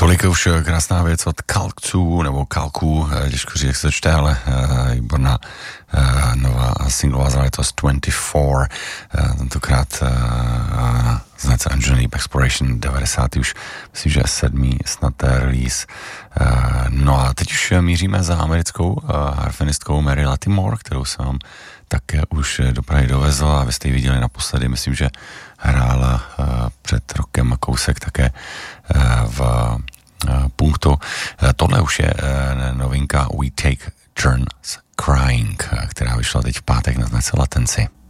Tolik už krásná věc od Kalků, nebo Kalků, těžko říct, jak se čte, ale výborná nová singlová záležitost 24, tentokrát značka Engineering Exploration 90. už myslím, že 7. snad release. No a teď už míříme za americkou harfenistkou Mary Latimore, kterou jsem vám také už do Prahy dovezl a vy jste ji viděli naposledy, myslím, že hrála před rokem a kousek také v Punktu. Tohle už je novinka We Take Turns Crying, která vyšla teď v pátek na značce Latenci.